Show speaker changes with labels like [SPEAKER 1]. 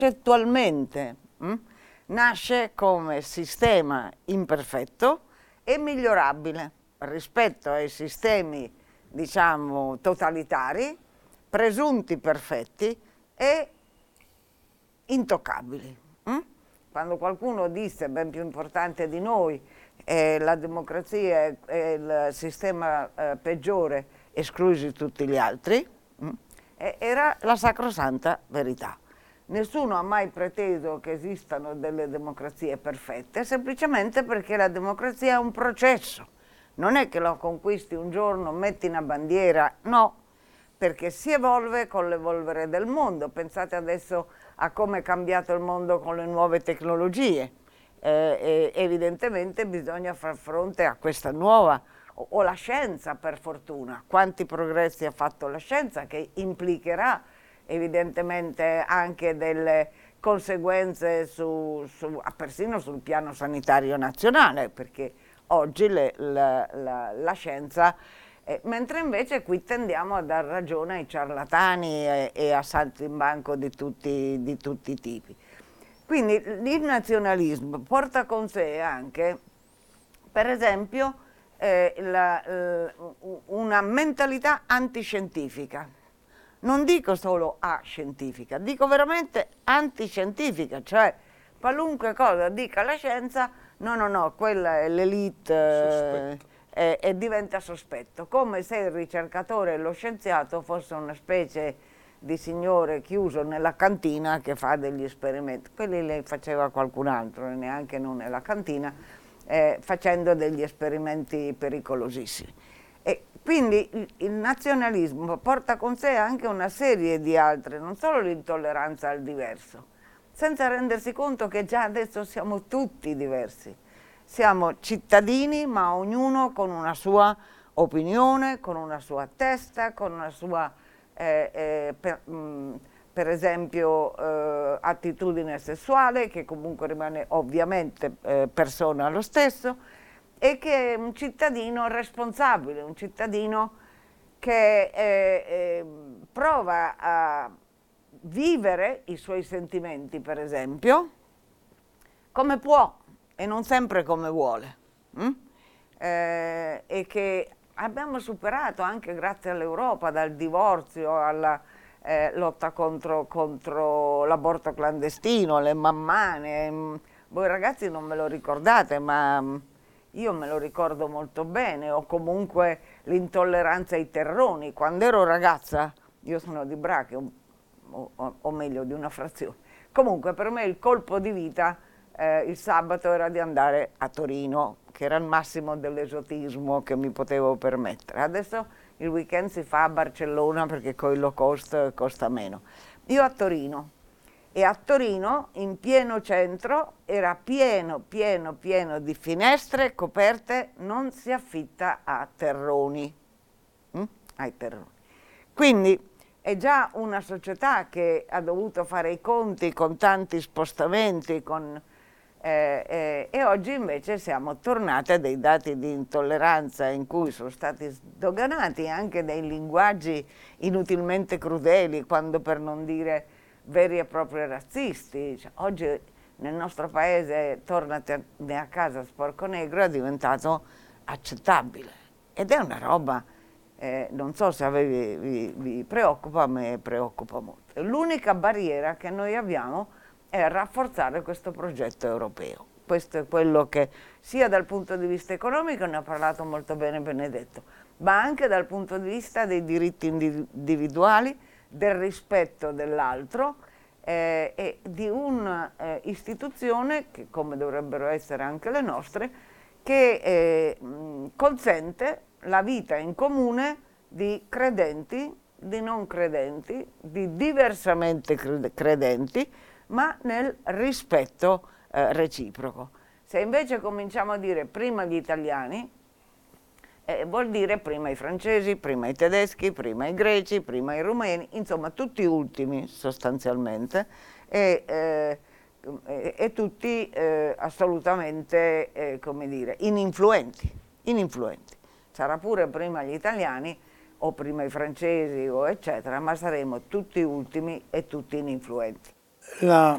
[SPEAKER 1] concettualmente nasce come sistema imperfetto e migliorabile rispetto ai sistemi, diciamo, totalitari, presunti perfetti e intoccabili. Quando qualcuno disse, ben più importante di noi, la democrazia è il sistema peggiore, esclusi tutti gli altri, era la sacrosanta verità. Nessuno ha mai preteso che esistano delle democrazie perfette, semplicemente perché la democrazia è un processo. Non è che lo conquisti un giorno, metti una bandiera, no, perché si evolve con l'evolvere del mondo. Pensate adesso a come è cambiato il mondo con le nuove tecnologie. Evidentemente bisogna far fronte a questa nuova, o la scienza per fortuna. Quanti progressi ha fatto la scienza, che implicherà evidentemente anche delle conseguenze persino sul piano sanitario nazionale, perché oggi la scienza, mentre invece qui tendiamo a dar ragione ai ciarlatani e a saltimbanco di tutti i tipi. Quindi il nazionalismo porta con sé anche, per esempio, una mentalità antiscientifica. Non dico solo ascientifica, dico veramente antiscientifica, cioè qualunque cosa dica la scienza, no, quella è l'elite e diventa sospetto, come se il ricercatore e lo scienziato fosse una specie di signore chiuso nella cantina che fa degli esperimenti. Quelli li faceva qualcun altro, neanche non nella cantina, facendo degli esperimenti pericolosissimi. E quindi il nazionalismo porta con sé anche una serie di altre, non solo l'intolleranza al diverso, senza rendersi conto che già adesso siamo tutti diversi. Siamo cittadini, ma ognuno con una sua opinione, con una sua testa, con una sua, per esempio, attitudine sessuale, che comunque rimane ovviamente persona lo stesso, e che è un cittadino responsabile, un cittadino che prova a vivere i suoi sentimenti, per esempio, come può e non sempre come vuole. E che abbiamo superato anche grazie all'Europa, dal divorzio alla lotta contro l'aborto clandestino, le mammane. Voi ragazzi non me lo ricordate, ma io me lo ricordo molto bene, o comunque l'intolleranza ai terroni. Quando ero ragazza, io sono di Brache, o meglio di una frazione, comunque per me il colpo di vita il sabato era di andare a Torino, che era il massimo dell'esotismo che mi potevo permettere. Adesso il weekend si fa a Barcellona perché con il low cost costa meno. Io a Torino, e a Torino, in pieno centro, era pieno di finestre coperte, non si affitta a terroni. Ai terroni. Quindi è già una società che ha dovuto fare i conti con tanti spostamenti, e oggi invece siamo tornati a dei dati di intolleranza in cui sono stati sdoganati anche dei linguaggi inutilmente crudeli, quando per non dire veri e propri razzisti. Cioè, oggi nel nostro paese tornati a casa sporco negro è diventato accettabile ed è una roba, non so se vi preoccupa, a me preoccupa molto. L'unica barriera che noi abbiamo è rafforzare questo progetto europeo. Questo è quello che, sia dal punto di vista economico, ne ha parlato molto bene Benedetto, ma anche dal punto di vista dei diritti individuali, del rispetto dell'altro e di un'istituzione, che come dovrebbero essere anche le nostre, che consente la vita in comune di credenti, di non credenti, di diversamente credenti, ma nel rispetto reciproco. Se invece cominciamo a dire prima gli italiani, vuol dire prima i francesi, prima i tedeschi, prima i greci, prima i rumeni, insomma tutti ultimi sostanzialmente, e tutti assolutamente, come dire, ininfluenti. Sarà pure prima gli italiani o prima i francesi o eccetera, ma saremo tutti ultimi e tutti ininfluenti.
[SPEAKER 2] la